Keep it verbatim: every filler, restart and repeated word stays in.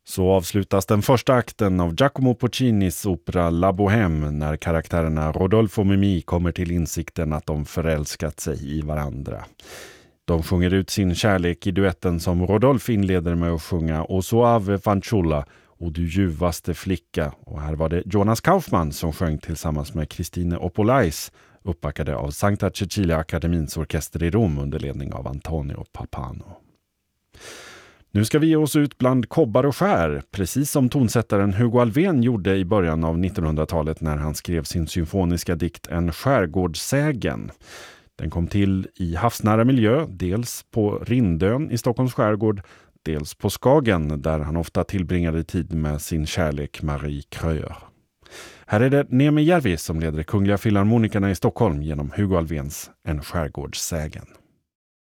Så avslutas den första akten av Giacomo Puccinis opera La Bohème när karaktärerna Rodolfo och Mimi kommer till insikten att de förälskat sig i varandra. De sjunger ut sin kärlek i duetten som Rodolfo inleder med att sjunga O Soave Fanciulla och Du ljuvaste flicka. Och här var det Jonas Kaufmann som sjöng tillsammans med Christine Opolais, uppbackade av Sankta Cecilia Akademins orkester i Rom under ledning av Antonio Papano. Nu ska vi ge oss ut bland kobbar och skär, precis som tonsättaren Hugo Alfvén gjorde i början av nittonhundratalet när han skrev sin symfoniska dikt En skärgårdssägen. Den kom till i havsnära miljö, dels på Rindön i Stockholms skärgård, dels på Skagen där han ofta tillbringade tid med sin kärlek Marie Kröyer. Här är det Nemi Järvi som leder Kungliga Filharmonikerna i Stockholm genom Hugo Alfvéns En skärgårdssägen.